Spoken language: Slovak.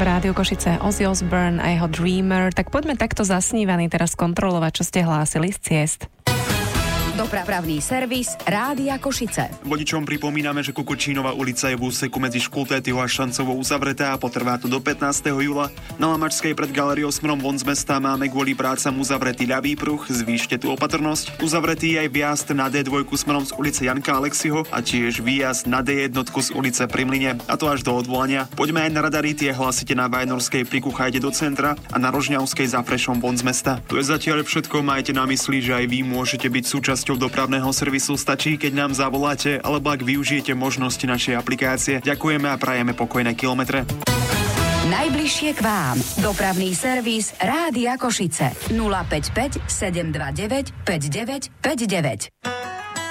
Rádiu Košice Ozzy Osbourne a jeho Dreamer. Tak poďme takto zasnívaný teraz kontrolovať, čo ste hlásili z ciest. Dopravný servis Rádia Košice. Vodičom pripomíname, že Kukučínova ulica je v úseku medzi Škultétyho a Šancovou uzavretá a potrvá to do 15. júla. Na Lamačskej pred galériou smerom von z mesta máme kvôli prácam uzavretý ľavý pruh, zvýšte tu opatrnosť. Uzavretý je aj vjazd na D2 smerom z ulice Janka Alexiho a tiež výjazd na D1 z ulice Pri Mlyne, a to až do odvolania. Poďme aj na radary, tie hlasíte na Vajnorskej pri Kuchajde do centra a na Rožňavskej za Prešom von z mesta. To je zatiaľ všetko, majte na mysli, že aj vy môžete byť súčasťou dopravného servisu. Stačí, keď nám zavoláte alebo ak využijete možnosti našej aplikácie. Ďakujeme a prajeme pokojné kilometre. Najbližšie k vám. Dopravný servis Rádia Košice. 055 729 5959.